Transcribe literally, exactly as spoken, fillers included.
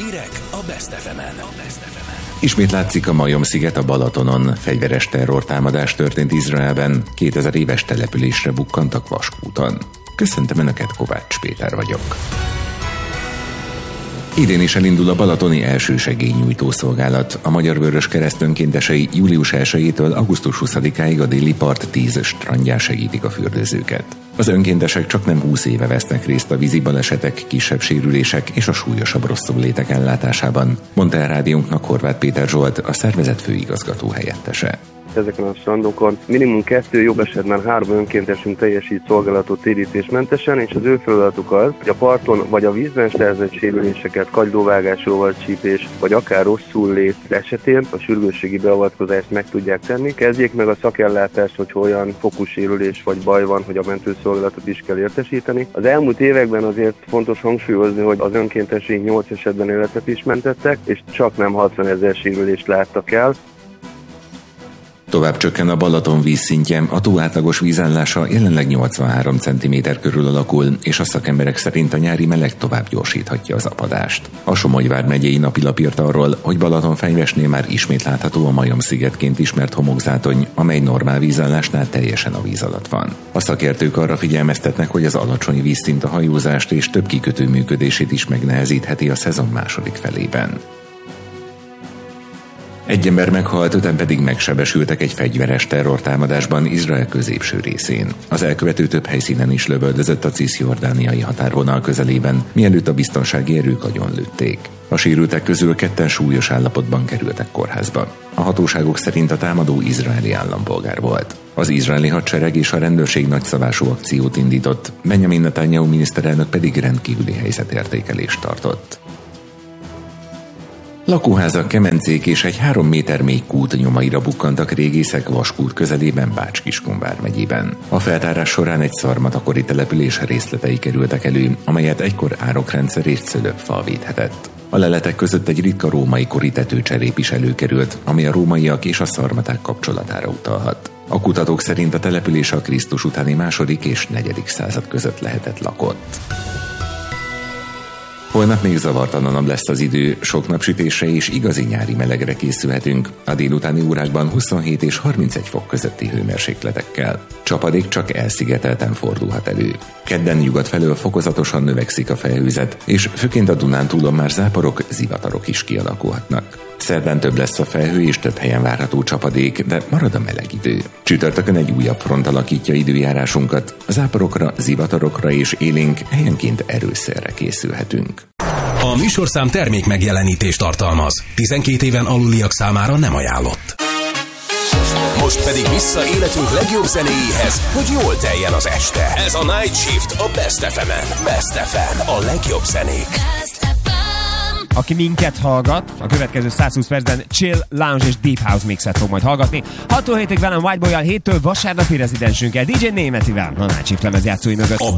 Hírek a Best ef emen. Ismét látszik a Majom-sziget a Balatonon. Fegyveres terrortámadás történt Izraelben, kétezer éves településre bukkantak vaskúton. Köszöntöm Önöket, Kovács Péter vagyok. Idén is elindul a balatoni elsősegélynyújtó szolgálat. A Magyar Vöröskereszt önkéntesei július elsejétől augusztus huszadikáig a déli part tíz strandján segítik a fürdőzőket. Az önkéntesek csak nem húsz éve vesznek részt a vízi balesetek, kisebb sérülések és a súlyosabb rosszullétek ellátásában, mondta el rádiónknak Horváth Péter Zsolt, a szervezet főigazgató helyettese. Ezeken a strandokon minimum kettő, jobb esetben három önkéntesünk teljesít szolgálatot térítésmentesen, és az ő feladatuk az, hogy a parton vagy a vízben szerzett sérüléseket, kagylóvágás, rovarcsípés, vagy akár rosszul lét esetén a sürgősségi beavatkozást meg tudják tenni. Kezdjék meg a szakellátást, hogy olyan fokú sérülés vagy baj van, hogy a mentőszolgálatot is kell értesíteni. Az elmúlt években azért fontos hangsúlyozni, hogy az önkénteseink nyolc esetben életet is mentettek, és csak nem hatvanezer sérülést láttak el. Tovább csökken a Balaton vízszintje, a tó átlagos vízállása jelenleg nyolcvanhárom centiméter körül alakul, és a szakemberek szerint a nyári meleg tovább gyorsíthatja az apadást. A Somogyvár megyei napilap írt arról, hogy Balatonfenyvesnél már ismét látható a Majom-szigetként ismert homokzátony, amely normál vízállásnál teljesen a víz alatt van. A szakértők arra figyelmeztetnek, hogy az alacsony vízszint a hajózást és több kikötő működését is megnehezítheti a szezon második felében. Egy ember meghalt, öten pedig megsebesültek egy fegyveres terrortámadásban Izrael középső részén. Az elkövető több helyszínen is lövöldözött a cisjordániai határvonal közelében, mielőtt a biztonsági erők agyonlőtték. A sérültek közül ketten súlyos állapotban kerültek kórházba. A hatóságok szerint a támadó izraeli állampolgár volt. Az izraeli hadsereg és a rendőrség nagyszabású akciót indított, Benjamin Netanyahu miniszterelnök pedig rendkívüli helyzetértékelést tartott. Lakóházak, kemencék és egy három méter mély kút nyomaira bukkantak régészek Vaskút közelében Bács-Kiskun vármegyében. A feltárás során egy szarmatakori település részletei kerültek elő, amelyet egykor árokrendszer és cölöpfal védhetett. A leletek között egy ritka római kori tetőcserép is előkerült, ami a rómaiak és a szarmaták kapcsolatára utalhat. A kutatók szerint a település a Krisztus utáni második és negyedik század között lehetett lakott. Holnap még zavartalanabb lesz az idő, sok napsütésre és igazi nyári melegre készülhetünk, a délutáni órákban huszonhét és harmincegy fok közötti hőmérsékletekkel. Csapadék csak elszigetelten fordulhat elő. Kedden nyugat felől fokozatosan növekszik a felhőzet, és főként a Dunántúlon már záporok, zivatarok is kialakulhatnak. Szerdán több lesz a felhő és több helyen várható csapadék, de marad a meleg idő. Csütörtökön egy újabb front alakítja időjárásunkat, záporokra, zivatarokra és élénk helyenként erőszélre készülhetünk. A műsorszám termék megjelenítést tartalmaz. tizenkét éven aluliak számára nem ajánlott. Most pedig vissza életünk legjobb zenéjéhez, hogy jól teljen az este. Ez a Night Shift a Best ef emen. Best ef em, a legjobb zenék. Aki minket hallgat, a következő százhúsz percben chill, lounge és deep house mixet fog majd hallgatni. hattól hétig velem Whiteboy-jal, héttől vasárnapi rezidensünkkel, dé dzsé Németivel, a Night Shift lemezjátszói mögött.